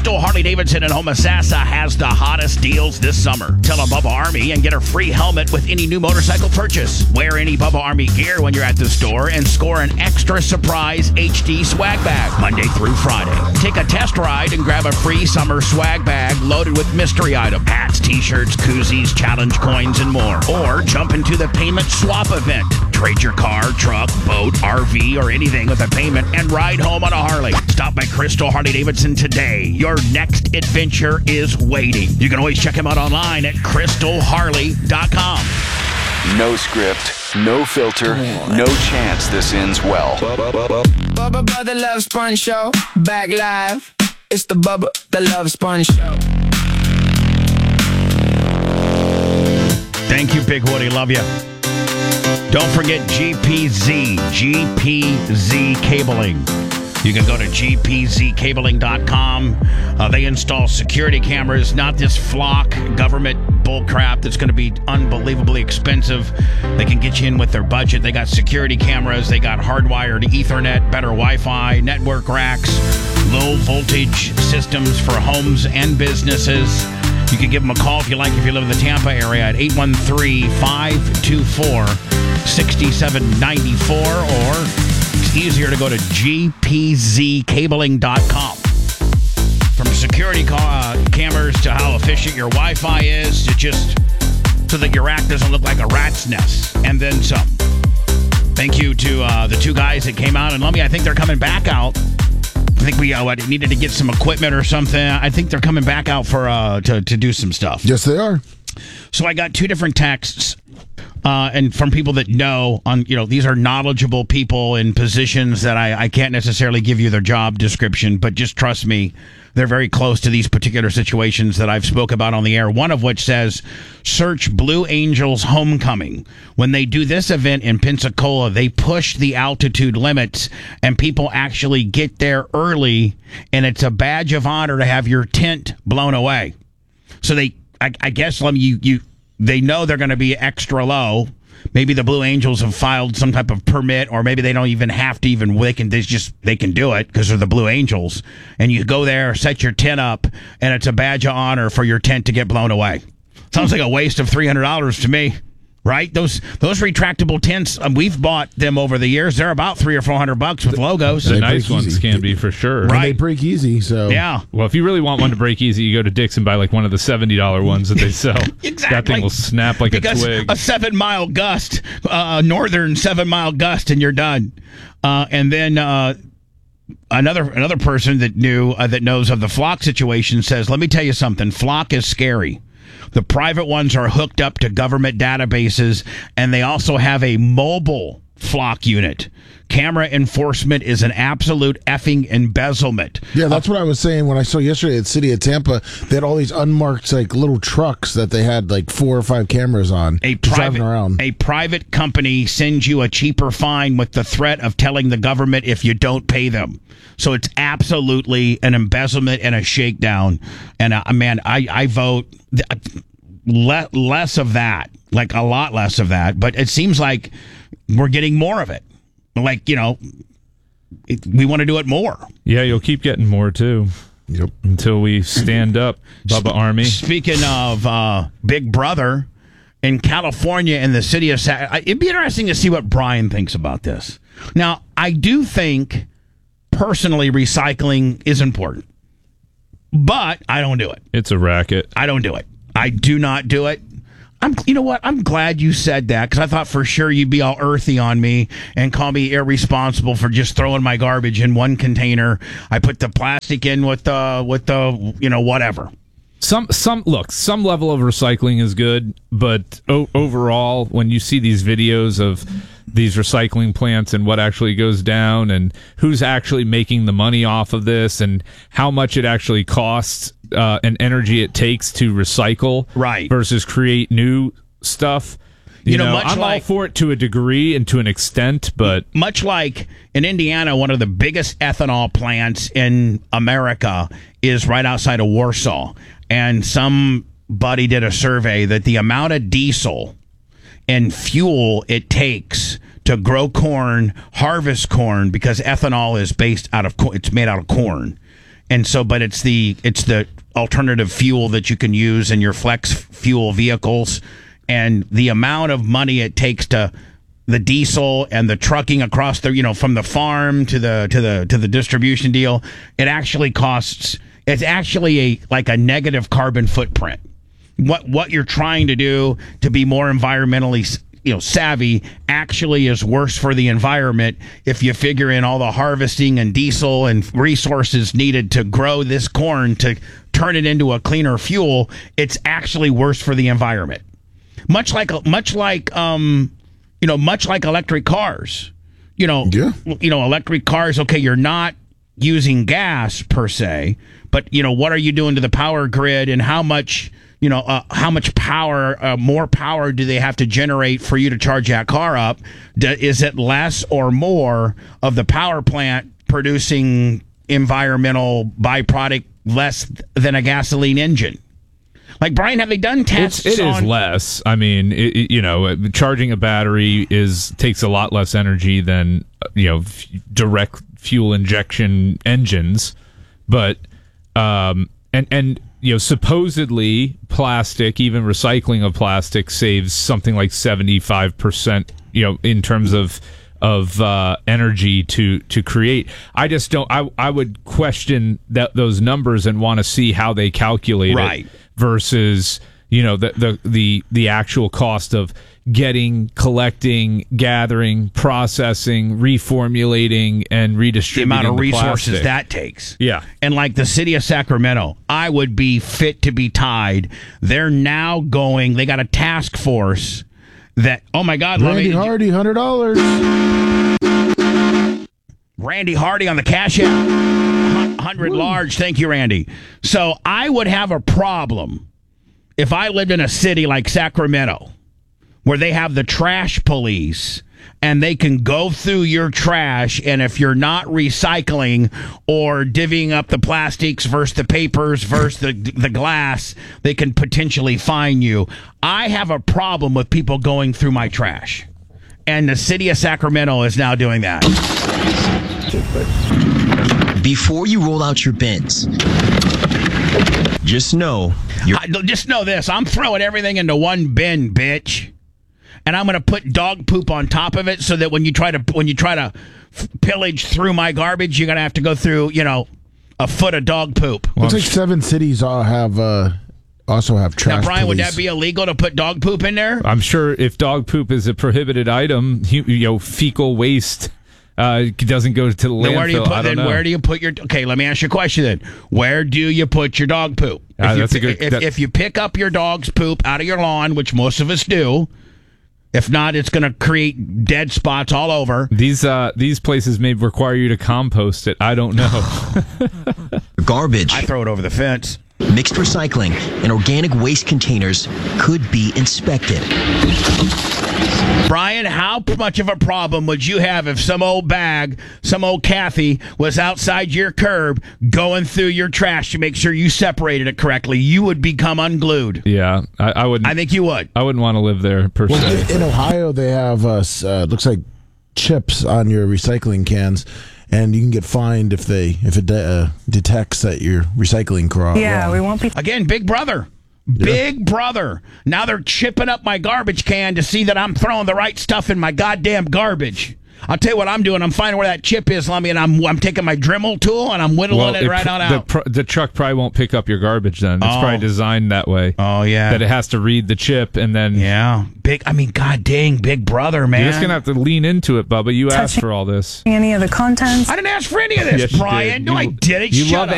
Crystal Harley-Davidson in Homosassa has the hottest deals this summer. Tell a Bubba Army and get a free helmet with any new motorcycle purchase. Wear any Bubba Army gear when you're at the store and score an extra surprise HD swag bag Monday through Friday. Take a test ride and grab a free summer swag bag loaded with mystery items, hats, t-shirts, koozies, challenge coins, and more. Or jump into the payment swap event. Trade your car, truck, boat, RV, or anything with a payment and ride home on a Harley. Stop by Crystal Harley-Davidson today. Your next adventure is waiting. You can always check him out online at crystalharley.com. No script, no filter, no chance this ends well. Bubba the Love Sponge Show, back live. It's the Bubba the Love Sponge Show. Thank you, Big Woody. Love you. Don't forget GPZ Cabling. You can go to gpzcabling.com. They install security cameras, not this flock government bullcrap that's going to be unbelievably expensive. They can get you in with their budget. They got security cameras. They got hardwired Ethernet, better Wi-Fi, network racks, low voltage systems for homes and businesses. You can give them a call if you like, if you live in the Tampa area, at 813-524-6794, or it's easier to go to gpzcabling.com. From security cameras to how efficient your Wi-Fi is, to just so that your rack doesn't look like a rat's nest, and then some. Thank you to the two guys that came out, and let me, I think they're coming back out. I think we needed to get some equipment or something. I think they're coming back out for to do some stuff. Yes, they are. So I got two different texts, and from people that know, these are knowledgeable people in positions that I can't necessarily give you their job description, but just trust me, they're very close to these particular situations that I've spoke about on the air. One of which says, search Blue Angels Homecoming. When they do this event in Pensacola, they push the altitude limits, and people actually get there early, and it's a badge of honor to have your tent blown away. So I guess they know they're going to be extra low. Maybe the Blue Angels have filed some type of permit, or maybe they don't even have to they can do it because they're the Blue Angels. And you go there, set your tent up, and it's a badge of honor for your tent to get blown away. Sounds like a waste of $300 to me, right? Those retractable tents, we've bought them over the years. They're about $300 or $400 with logos. The nice ones can be for sure. Right. And they break easy, so. Yeah. Well, if you really want one to break easy, you go to Dick's and buy like one of the $70 ones that they sell. Exactly. That thing will snap like because a twig. A 7-mile gust, northern 7-mile gust, and you're done. And then another person that knows of the flock situation says, let me tell you something. Flock is scary. The private ones are hooked up to government databases, and they also have a mobile flock unit. Camera enforcement is an absolute effing embezzlement. Yeah, that's what I was saying when I saw yesterday at City of Tampa. They had all these unmarked little trucks that they had 4 or 5 cameras on driving around. A private company sends you a cheaper fine with the threat of telling the government if you don't pay them. So it's absolutely an embezzlement and a shakedown. And man, I vote less of that, a lot less of that. But it seems like we're getting more of it. We want to do it more. Yeah, you'll keep getting more too. Yep. Until we stand up, Bubba Army. Speaking of Big Brother, in California, in the city of it'd be interesting to see what Brian thinks about this. Now, I do think, personally, recycling is important. But I don't do it. It's a racket. I don't do it. I do not do it. You know what? I'm glad you said that, because I thought for sure you'd be all earthy on me and call me irresponsible for just throwing my garbage in one container. I put the plastic in with the whatever. Some level of recycling is good, but overall, when you see these videos of these recycling plants and what actually goes down and who's actually making the money off of this and how much it actually costs and energy it takes to recycle versus create new stuff. You know, I'm all for it to a degree and to an extent, but much like in Indiana, one of the biggest ethanol plants in America is right outside of Warsaw. And somebody did a survey that the amount of diesel and fuel it takes to grow corn, harvest corn, because ethanol is it's made out of corn, And so, but it's the alternative fuel that you can use in your flex fuel vehicles, and the amount of money it takes to the diesel and the trucking across the, from the farm to the distribution deal, it actually costs. It's actually a negative carbon footprint. What you're trying to do to be more environmentally savvy actually is worse for the environment if you figure in all the harvesting and diesel and resources needed to grow this corn to turn it into a cleaner fuel. It's actually worse for the environment. Much like electric cars. Electric cars. Okay, you're not using gas per se, but what are you doing to the power grid, and how much power, more power do they have to generate for you to charge that car up? Is it less or more of the power plant producing environmental byproduct less than a gasoline engine? Like, Brian, have they done tests? It is less. I mean, charging a battery takes a lot less energy than direct fuel injection engines, but supposedly plastic, even recycling of plastic, saves something like 75%, in terms of energy to create. I just don't. I would question those numbers and want to see how they calculate it versus the actual cost of collecting, gathering, processing, reformulating, and redistributing the amount of resources plastic that takes. Yeah. And like the city of Sacramento, I would be fit to be tied. They're now they got a task force that, oh my God, Randy Hardy, $100. Randy Hardy on the Cash App. 100 large. Thank you, Randy. So I would have a problem if I lived in a city like Sacramento, where they have the trash police and they can go through your trash, and if you're not recycling or divvying up the plastics versus the papers versus the glass, they can potentially fine you. I have a problem with people going through my trash, and the city of Sacramento is now doing that. Before you roll out your bins, just know this: I'm throwing everything into one bin, bitch. And I'm going to put dog poop on top of it, so that when you try to pillage through my garbage, you're going to have to go through, a foot of dog poop. Looks like 7 cities also have trash. Now, Brian, police. would that be illegal to put dog poop in there? I'm sure if dog poop is a prohibited item, fecal waste doesn't go to the landfill. Where do you put your? Okay, let me ask you a question then. Where do you put your dog poop? If you pick up your dog's poop out of your lawn, which most of us do. If not, it's going to create dead spots all over. These places may require you to compost it. I don't know. Garbage. I throw it over the fence. Mixed recycling and organic waste containers could be inspected. Brian, how much of a problem would you have if some old Kathy was outside your curb going through your trash to make sure you separated it correctly? You would become unglued. Yeah, I wouldn't. I think you would. I wouldn't want to live there per se. In Ohio, they have looks like chips on your recycling cans, and you can get fined if it detects that you're recycling correct. Yeah, we won't be. Again, Big Brother. Big Brother. Now they're chipping up my garbage can to see that I'm throwing the right stuff in my goddamn garbage. I'll tell you what I'm doing. I'm finding where that chip is, Lummy, and I'm taking my Dremel tool and I'm whittling it right on out. The truck probably won't pick up your garbage then. It's probably designed that way. Oh, yeah. That it has to read the chip and then... Yeah. God dang, Big Brother, man. You're just going to have to lean into it, Bubba. You asked for all this. Any of the contents? I didn't ask for any of this, Yes, Brian. No, I didn't. You Shut love up.